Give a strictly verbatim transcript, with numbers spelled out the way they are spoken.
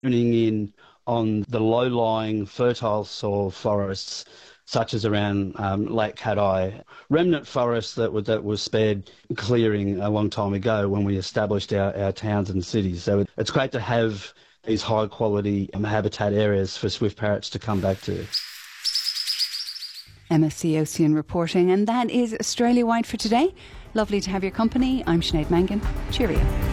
tuning in on the low-lying fertile soil forests such as around um, Lake Cat-Eye, remnant forests that were, that was spared clearing a long time ago when we established our, our towns and cities. So it, it's great to have these high-quality um, habitat areas for swift parrots to come back to. M S C Ocean reporting, and that is Australia Wide for today. Lovely to have your company. I'm Sinead Mangan. Cheerio.